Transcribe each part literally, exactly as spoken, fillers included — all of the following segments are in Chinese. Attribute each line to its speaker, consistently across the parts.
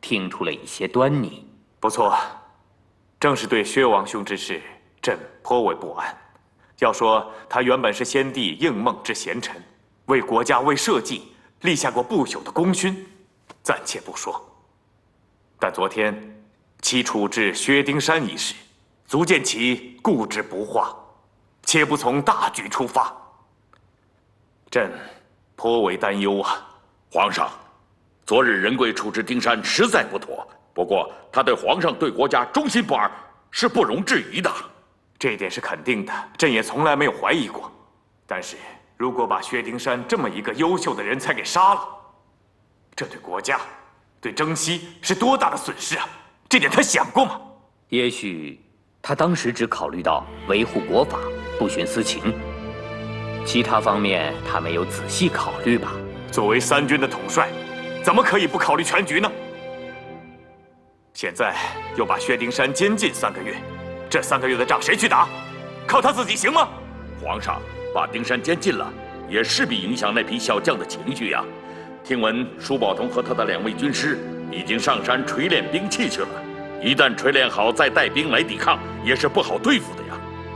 Speaker 1: 听出了一些端倪。
Speaker 2: 不错，正是对薛王兄之事，朕颇为不安。要说他原本是先帝应孟之贤臣，为国家为社稷立下过不朽的功勋，暂且不说。但昨天其处置薛丁山一事，足见其固执不化，切不从大局出发。朕颇为担忧啊！
Speaker 3: 皇上，昨日仁贵处置丁山实在不妥，不过他对皇上对国家忠心不二，是不容置疑的。
Speaker 2: 这一点是肯定的，朕也从来没有怀疑过。但是如果把薛丁山这么一个优秀的人才给杀了，这对国家、对征西是多大的损失啊！这点他想过吗？
Speaker 1: 也许他当时只考虑到维护国法，不徇私情，其他方面他没有仔细考虑吧。
Speaker 2: 作为三军的统帅，怎么可以不考虑全局呢？现在又把薛丁山监禁三个月，这三个月的仗谁去打？靠他自己行吗？
Speaker 3: 皇上把丁山监禁了，也势必影响那批小将的情绪呀。听闻舒宝同和他的两位军师已经上山锤炼兵器去了，一旦锤炼好再带兵来抵抗，也是不好对付的呀。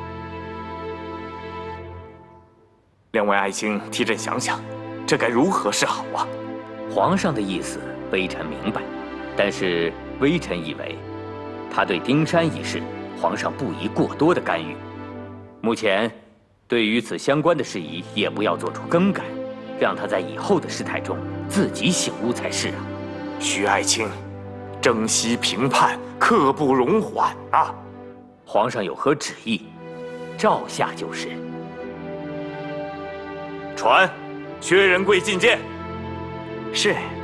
Speaker 2: 两位爱卿替朕想想，这该如何是好啊？
Speaker 1: 皇上的意思，微臣明白，但是微臣以为，他对丁山一事，皇上不宜过多的干预。目前，对与此相关的事宜，也不要做出更改，让他在以后的事态中自己醒悟才是啊。
Speaker 2: 徐爱卿，征西平叛，刻不容缓啊！
Speaker 1: 皇上有何旨意，照下就是。
Speaker 2: 传，薛仁贵觐见。
Speaker 4: 是。